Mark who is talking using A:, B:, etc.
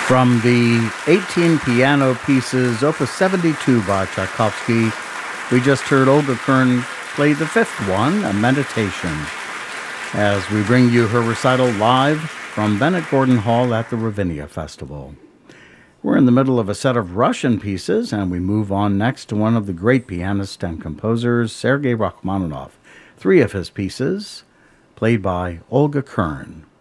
A: From the 18 piano pieces, Opus 72 by Tchaikovsky, we just heard Olga Kern play the fifth one, A Meditation, as we bring you her recital live from Bennett Gordon Hall at the Ravinia Festival. We're in the middle of a set of Russian pieces, and we move on next to one of the great pianists and composers, Sergei Rachmaninoff. Three of his pieces, played by Olga Kern.